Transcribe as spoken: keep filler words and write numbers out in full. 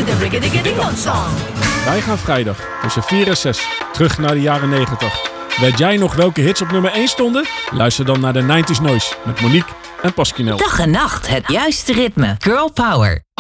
de Rigga-Digga-Ding-Dong Song. Wij gaan vrijdag tussen vier en zes terug naar de jaren negentig. Weet jij nog welke hits op nummer één stonden? Luister dan naar de nineties Noise met Monique en Pasquinel. Dag en nacht, het juiste ritme. Girl Power.